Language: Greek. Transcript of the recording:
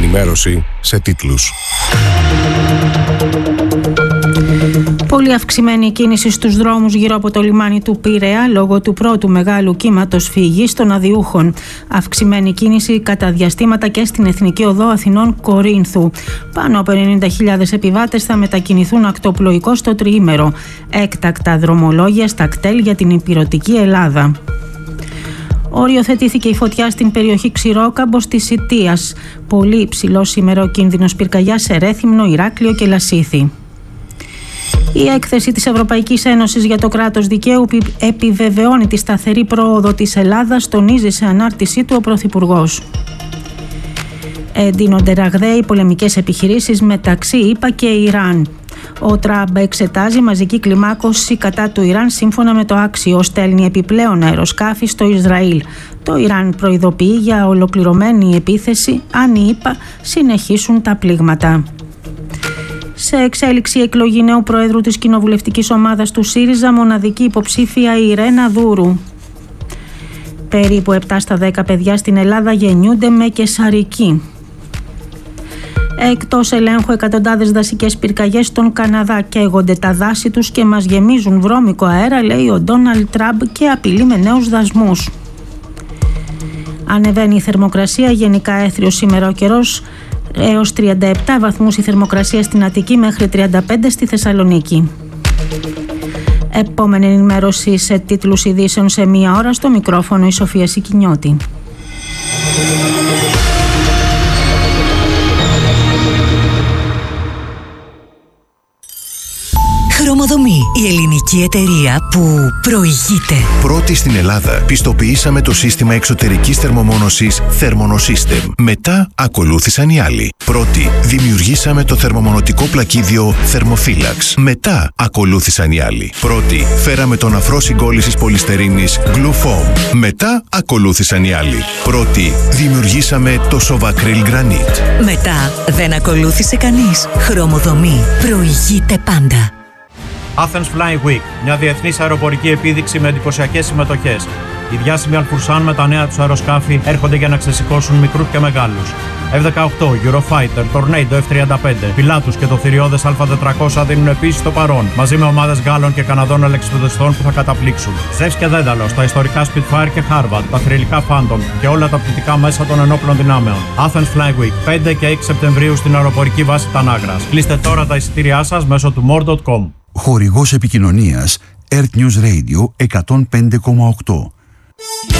ενημέρωση σε τίτλους. Πολύ αυξημένη κίνηση στους δρόμους γύρω από το λιμάνι του Πειραιά λόγω του πρώτου μεγάλου κύματος φυγής των αδιούχων. Αυξημένη κίνηση κατά διαστήματα και στην Εθνική Οδό Αθηνών Κορίνθου. Πάνω από 90.000 επιβάτες θα μετακινηθούν ακτοπλοϊκώς στο τριήμερο. Έκτακτα δρομολόγια στα κτέλ για την ηπειρωτική Ελλάδα. Οριοθετήθηκε η φωτιά στην περιοχή Ξηρόκαμπος της Σιτίας. Πολύ υψηλό σήμερα ο κίνδυνος πυρκαγιάς σε Ρέθυμνο, Ηράκλειο και Λασίθι. Η έκθεση της Ευρωπαϊκής Ένωσης για το κράτος δικαίου επιβεβαιώνει τη σταθερή πρόοδο της Ελλάδας, τονίζει σε ανάρτησή του ο Πρωθυπουργός. Εντείνονται ραγδαίοι πολεμικές επιχειρήσεις μεταξύ ΗΠΑ και Ιράν. Ο Τραμπ εξετάζει μαζική κλιμάκωση κατά του Ιράν σύμφωνα με το Άξιο, στέλνει επιπλέον αεροσκάφη στο Ισραήλ. Το Ιράν προειδοποιεί για ολοκληρωμένη επίθεση αν οι ΗΠΑ συνεχίσουν τα πλήγματα. Σε εξέλιξη η εκλογή νέου Προέδρου της κοινοβουλευτικής ομάδας του ΣΥΡΙΖΑ, μοναδική υποψήφια η Ιρένα Δούρου. Περίπου 7 στα 10 παιδιά στην Ελλάδα γεννιούνται με καισαρική. Εκτός ελέγχου, εκατοντάδες δασικές πυρκαγιές στον Καναδά, καίγονται τα δάση τους και μας γεμίζουν βρώμικο αέρα, λέει ο Ντόναλντ Τραμπ και απειλεί με νέους δασμούς. Ανεβαίνει η θερμοκρασία, γενικά έθριος σήμερα ο καιρός, έως 37 βαθμούς η θερμοκρασία στην Αττική, μέχρι 35 στη Θεσσαλονίκη. Επόμενη ενημέρωση σε τίτλους ειδήσεων σε μία ώρα, στο μικρόφωνο η Σοφία Σικινιώτη. Χρωμοδομή, η ελληνική εταιρεία που προηγείται. Πρώτη στην Ελλάδα πιστοποιήσαμε το σύστημα εξωτερικής θερμομόνωσης Thermonosystem. Μετά ακολούθησαν οι άλλοι. Πρώτη δημιουργήσαμε το θερμομονωτικό πλακίδιο Thermophilax. Μετά ακολούθησαν οι άλλοι. Πρώτη φέραμε τον αφρό συγκόλλησης πολυστερίνης Glufoam. Μετά ακολούθησαν οι άλλοι. Πρώτη δημιουργήσαμε το Sovacryl Granite. Μετά δεν ακολούθησε κανείς. Χρωμοδομή, προηγείται πάντα. Athens Flying Week, μια διεθνής αεροπορική επίδειξη με εντυπωσιακές συμμετοχές. Οι διάσημοι Αλφουρσάν με τα νέα τους αεροσκάφη έρχονται για να ξεσηκώσουν μικρούς και μεγάλους. F-18, Eurofighter, Tornado F-35, Pilatus και το θηριώδες Α400 δίνουν επίσης το παρόν, μαζί με ομάδες Γάλλων και Καναδών αλεξιπτοδιστών που θα καταπλήξουν. Ζεύς και Δένταλος, τα ιστορικά Spitfire και Harvard, τα θρυλικά Phantom και όλα τα πτυτικά μέσα των ενόπλων δυνάμεων. Athens Flying Week, 5 και 6 Σεπτεμβρίου στην αεροπορική βάση Τανάγρας. Κλείστε τώρα τα εισιτήριά σας μέσω του more.com. Χορηγός επικοινωνίας Earth News Radio 105,8.